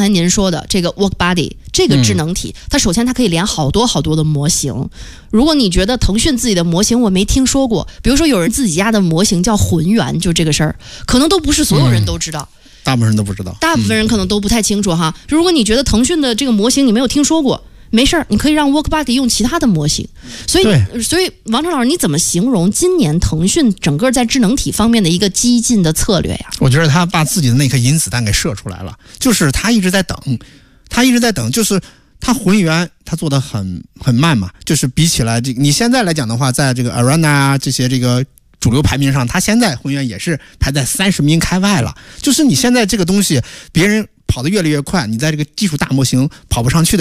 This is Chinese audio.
才您说的这个 WalkBuddy 这个智能体，它首先它可以连好多好多的模型。如果你觉得腾讯自己的模型我没听说过，比如说有人自己家的模型叫浑圆，就这个事儿，可能都不是所有人都知道。 大部分人都不知道， 大部分人可能都不太清楚哈。如果你觉得腾讯的这个模型你没有听说过，没事儿，你可以让 WalkBuddy 用其他的模型。所以王成老师，你怎么形容今年腾讯整个在智能体方面的一个激进的策略呀？ 我觉得他把自己的那颗银子弹给射出来了，就是他一直在等，就是他浑圆他做的很慢嘛，就是比起来你现在来讲的话，在这个 Arena 啊这些这个主流排名上，他现在浑圆也是排在30名开外了。就是你现在这个东西，别人跑得越来越快，你在这个技术大模型跑不上去的